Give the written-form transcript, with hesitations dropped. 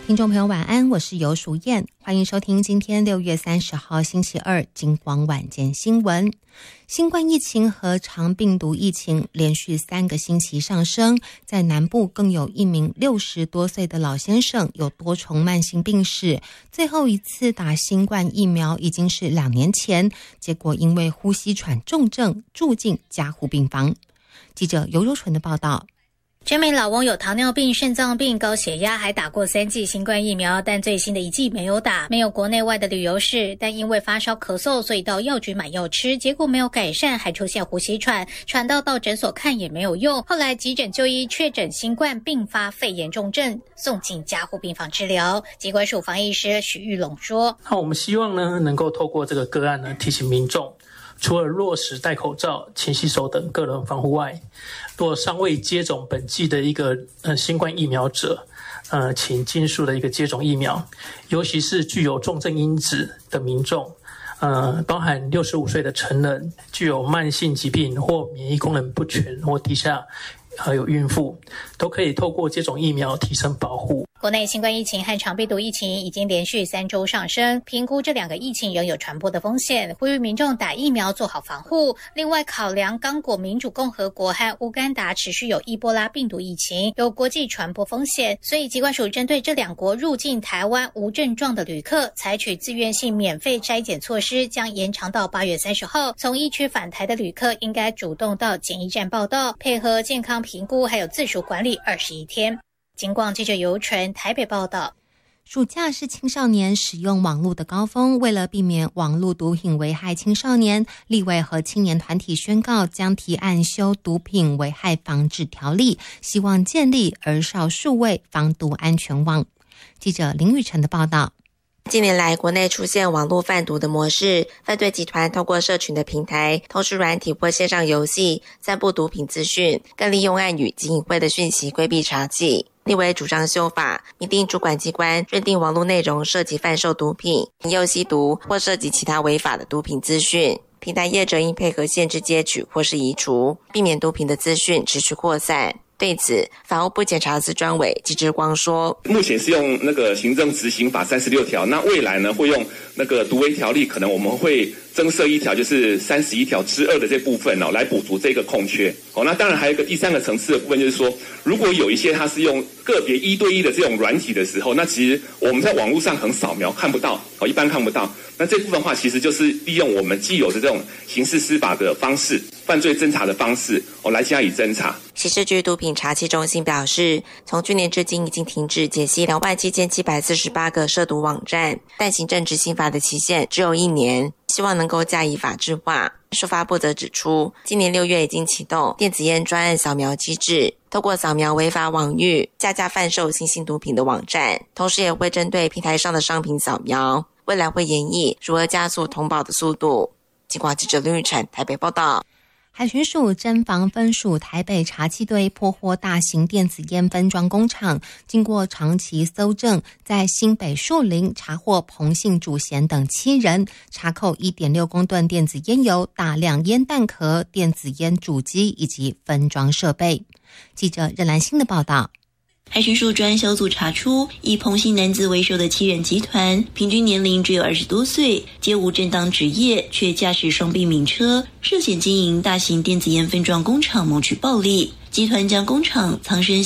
听众朋友晚安，我是游淑燕，欢迎收听今天6月30号星期二金广晚间新闻。新冠疫情和肠病毒疫情连续3个星期上升，在南部更有一名60多岁的老先生有多重慢性病史，最后一次打新冠疫苗已经是2年前，结果因为呼吸喘重症住进加护病房。记者尤柔纯的报道。 这名老翁有糖尿病、肾脏病、高血压，还打过3剂新冠疫苗，但最新的1剂没有打，没有国内外的旅游史，但因为发烧咳嗽，所以到药局买药吃，结果没有改善，还出现呼吸喘，喘到诊所看也没有用，后来急诊就医确诊新冠并发肺炎重症，送进加护病房治疗。疾管署防疫师许玉龙说： 那我们希望呢，能够透过这个个案呢，提醒民众除了落实戴口罩、勤洗手等个人防护外，若尚未接种本剂的一个新冠疫苗者，请尽速的一个接种疫苗，尤其是具有重症因子的民众，包含65岁的成人、具有慢性疾病或免疫功能不全或低下，还有孕妇，都可以透过接种疫苗提升保护。 国内新冠疫情和肠病毒疫情已经连续3周上升，评估这2个疫情仍有传播的风险，呼吁民众打疫苗做好防护。另外，考量刚果民主共和国和乌干达持续有伊波拉病毒疫情，有国际传播风险，所以疾管署针对这2国入境台湾无症状的旅客，采取自愿性免费筛检措施，将延长到8月30号。从疫区返台的旅客应该主动到检疫站报到，配合健康评估还有自主管理21天。金广记者游纯台北报道。 暑假是青少年使用网络的高峰，为了避免网络毒品危害青少年，立委和青年团体宣告将提案修毒品危害防治条例，希望建立儿少数位防毒安全网。记者林玉成的报道。 近年来，国内出现网络贩毒的模式，犯罪集团透过社群的平台、通讯软体或线上游戏散布毒品资讯，更利用暗语及隐晦的讯息规避查缉。立委主张修法，明定主管机关认定网络内容涉及贩售毒品、引诱吸毒或涉及其他违法的毒品资讯，平台业者应配合限制截取或是移除，避免毒品的资讯持续扩散。对此，法务部检察司专委季志光说： 目前是用那个行政执行法36条，那未来呢会用那个毒危条例，可能我们会增设一条，就是31条之2的这部分来补足这个空缺。那当然还有一个第3个层次的部分，就是说，如果有一些它是用个别1对1的这种软体的时候，那其实我们在网络上很扫描看不到，一般看不到。那这部分的话，其实就是利用我们既有的这种刑事司法的方式、犯罪侦查的方式，来加以侦查。 刑事局毒品查缉中心表示，从去年至今已经停止解析27748个涉毒网站，但行政执行法的期限只有1年，希望能够加以法制化。书发部则指出，今年6月已经启动电子烟专案扫描机制，透过扫描违法网域、下架贩售新兴毒品的网站，同时也会针对平台上的商品扫描，未来会研议如何加速通报的速度。金广记者林玉成台北报道。 海巡署侦防分署台北查缉队破获大型电子烟分装工厂，经过长期搜证，在新北树林查获彭姓主嫌等7人，查扣 1.6 公吨电子烟油、大量烟弹壳、电子烟主机以及分装设备。记者任兰欣的报道。 海巡署专案小组查出，以彭姓男子为首的7人集团，平均年龄只有20多岁，皆无正当职业，却驾驶双臂名车，涉嫌经营大型电子烟分装工厂谋取暴利。集团将工厂藏身